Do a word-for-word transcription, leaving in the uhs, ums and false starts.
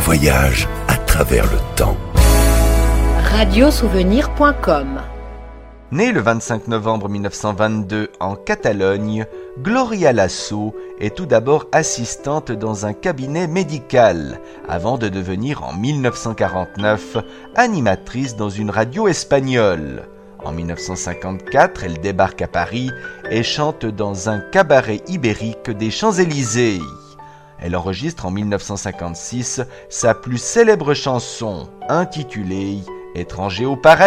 voyage à travers le temps. radiosouvenir point com. Née le vingt-cinq novembre mille neuf cent vingt-deux en Catalogne, Gloria Lasso est tout d'abord assistante dans un cabinet médical, avant de devenir en mille neuf cent quarante-neuf animatrice dans une radio espagnole. En mille neuf cent cinquante-quatre, elle débarque à Paris et chante dans un cabaret ibérique des Champs-Élysées. Elle enregistre en mille neuf cent cinquante-six sa plus célèbre chanson, intitulée « Étranger au paradis ».